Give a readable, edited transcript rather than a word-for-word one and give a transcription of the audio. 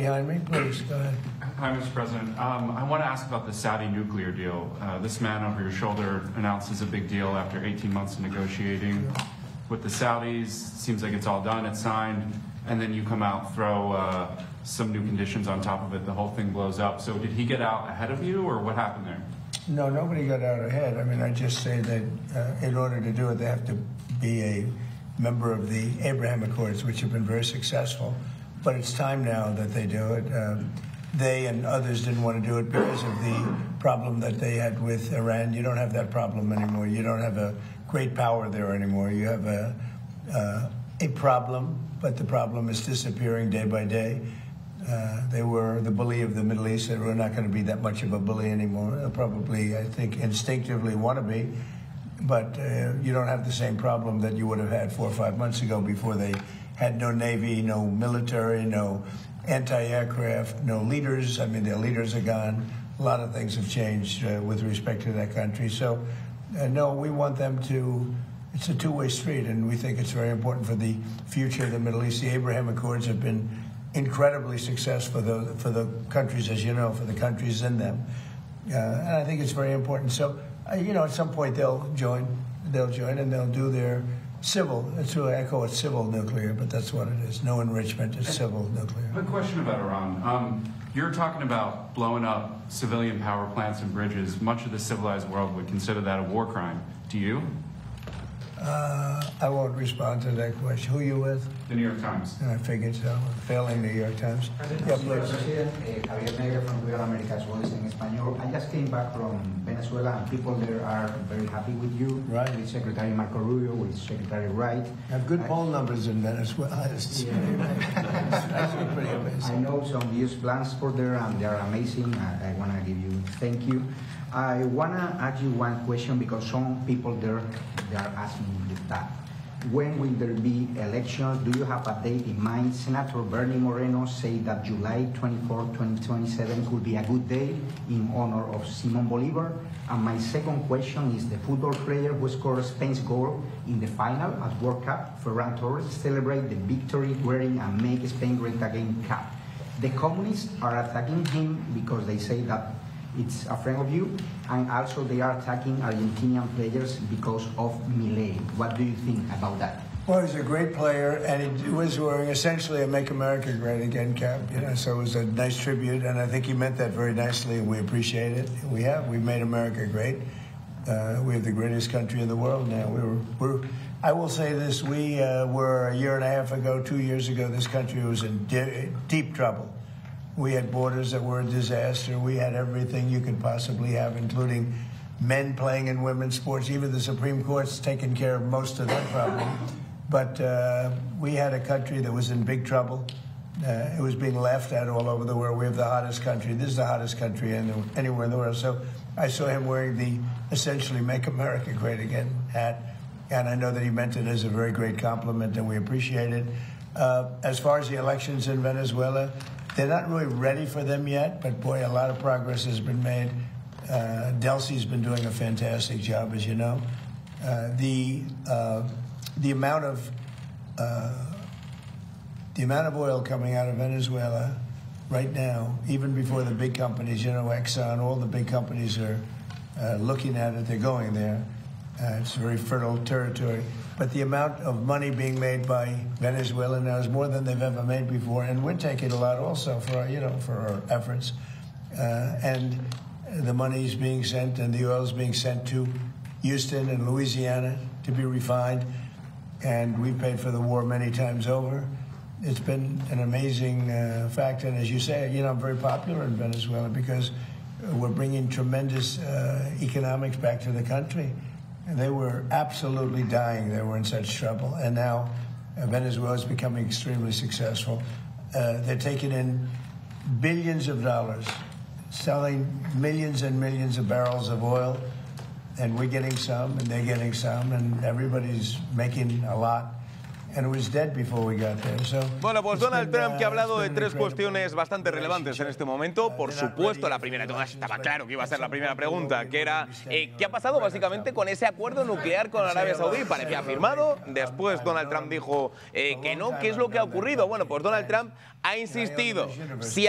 behind me. Please, go ahead. Hi, Mr. President. I want to ask about the Saudi nuclear deal. This man over your shoulder announces a big deal after 18 months of negotiating with the Saudis. Seems like it's all done, it's signed, and then you come out, throw some new conditions on top of it, the whole thing blows up. So did he get out ahead of you, or what happened there? No, nobody got out ahead. I mean, I just say that in order to do it, they have to be a member of the Abraham Accords, which have been very successful. But it's time now that they do it. They and others didn't want to do it because of the problem that they had with Iran. You don't have that problem anymore. You don't have a great power there anymore. You have a problem, but the problem is disappearing day by day. They were the bully of the Middle East. They were not going to be that much of a bully anymore. They'll probably, I think, instinctively want to be. But you don't have the same problem that you would have had 4 or 5 months ago before they had no Navy, no military, no anti-aircraft, no leaders. I mean, their leaders are gone. A lot of things have changed with respect to that country. So, no, we want them to, it's a two-way street, and we think it's very important for the future of the Middle East. The Abraham Accords have been incredibly successful for the countries, as you know, for the countries in them. And I think it's very important. So, you know, at some point they'll join, and they'll do their civil. It's really, I call it civil nuclear, but that's what it is. No enrichment, it's civil nuclear. A question about Iran. You're talking about blowing up civilian power plants and bridges. Much of the civilized world would consider that a war crime. Do you? I won't respond to that question. Who are you with? The New York Times. I figured so. Failing New York Times. Yeah, please. Javier Negra from Real America's Voice in Español. I just came back from Venezuela, and people there are very happy with you. Right. With Secretary Marco Rubio, with Secretary Wright. Have good poll numbers in Venezuela. It's actually pretty amazing. I know some youth plans for there, and they are amazing. I want to give you thank you. I want to ask you one question, because some people there, they are asking you that. When will there be elections? Do you have a date in mind? Senator Bernie Moreno said that July 24, 2027 could be a good day in honor of Simon Bolivar. And my second question is, the football player who scored Spain's goal in the final at World Cup, Ferran Torres, celebrate the victory wearing a Make Spain Great Again cap. The communists are attacking him because they say that it's a friend of you, and also they are attacking Argentinian players because of Milei. What do you think about that? Well, he's a great player, and he was wearing essentially a Make America Great Again cap, you know, so it was a nice tribute, and I think he meant that very nicely, and we appreciate it. We've made America great. We have the greatest country in the world now. I will say this, we were a year and a half ago, 2 years ago, this country was in deep trouble. We had borders that were a disaster. We had everything you could possibly have, including men playing in women's sports. Even the Supreme Court's taken care of most of that problem. But we had a country that was in big trouble. It was being laughed at all over the world. We have the hottest country. This is the hottest country anywhere in the world. So I saw him wearing the essentially Make America Great Again hat. And I know that he meant it as a very great compliment, and we appreciate it. As far as the elections in Venezuela, they're not really ready for them yet, but boy, a lot of progress has been made. Delcy's been doing a fantastic job, as you know. The amount of oil coming out of Venezuela right now, even before the big companies, you know, Exxon, all the big companies are looking at it. They're going there. It's very fertile territory. But the amount of money being made by Venezuela now is more than they've ever made before, and we're taking a lot also for our efforts. And the money's being sent, and the oil's being sent to Houston and Louisiana to be refined. And we've paid for the war many times over. It's been an amazing fact, and as you say, you know, I'm very popular in Venezuela because we're bringing tremendous economics back to the country. And they were absolutely dying. They were in such trouble. And now Venezuela is becoming extremely successful. They're taking in billions of dollars, selling millions and millions of barrels of oil. And we're getting some, and they're getting some, and everybody's making a lot. and it was dead before we got there. So Bueno, pues it's Donald been, Trump, que ha hablado de it's been tres an incredible cuestiones bastante relevantes en este momento. Por They're not supuesto, ready la primera de todas for estaba elections, claro que iba a ser la primera but pregunta, que era we'll be ¿qué ha pasado básicamente con ese acuerdo nuclear con Arabia Saudí? Parecía firmado, después Donald Trump dijo que no. ¿Qué es lo que ha ocurrido? Bueno, pues Donald Trump ha insistido. Si